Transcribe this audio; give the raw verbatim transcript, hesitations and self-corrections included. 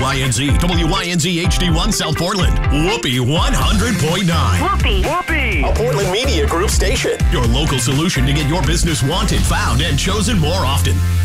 Y N Z, W Y N Z H D one South Portland, Whoopee one hundred point nine. Whoopee! Whoopee! A Portland Media Group station. Your local solution to get your business wanted, found, and chosen more often.